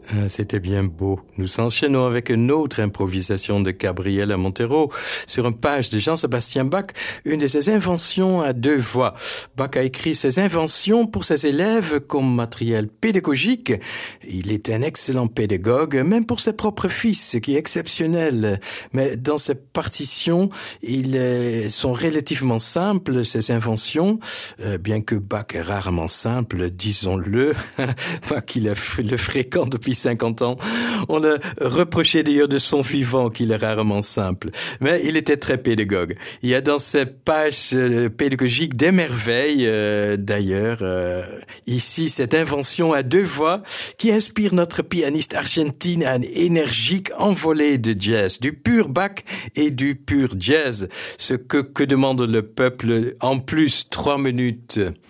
Ah, c'était bien beau. Nous enchaînons avec une autre improvisation de Gabriela Montero sur une page de Jean-Sébastien Bach, une de ses inventions à deux voix. Bach a écrit ses inventions pour ses élèves comme matériel pédagogique. Il est un excellent pédagogue, même pour ses propres fils, ce qui est exceptionnel. Mais dans ses partitions, ils sont relativement simples, ces inventions, bien que Bach est rarement simple, disons-le. Bach, il le fréquente depuis 50 ans. On a reproché d'ailleurs de son vivant qu'il est rarement simple. Mais il était très pédagogue. Il y a dans ces pages pédagogiques des merveilles, d'ailleurs. Ici, cette invention à deux voix qui inspire notre pianiste argentine à une énergique envolée de jazz, du pur Bach et du pur jazz. Ce que demande le peuple en plus 3 minutes.